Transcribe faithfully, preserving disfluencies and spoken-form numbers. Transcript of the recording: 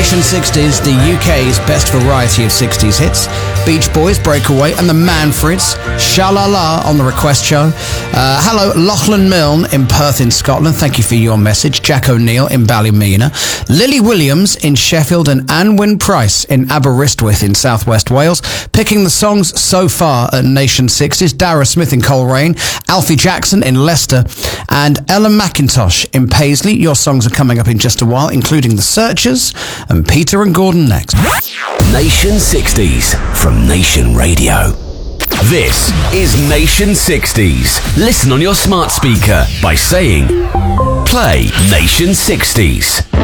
Nation sixties, the U K's best variety of sixties hits. Beach Boys, Breakaway, and the Manfreds, Sha-La-La on the request show. Uh, hello, Lachlan Milne in Perth in Scotland. Thank you for your message. Jack O'Neill in Ballymena. Lily Williams in Sheffield and Anwyn Price in Aberystwyth in southwest Wales. Picking the songs so far at Nation sixties. Dara Smith in Coleraine. Alfie Jackson in Leicester. And Ellen McIntosh in Paisley. Your songs are coming up in just a while, including The Searchers and Peter and Gordon next. Nation sixties from Nation Radio. This is Nation sixties. Listen on your smart speaker by saying, play Nation sixties.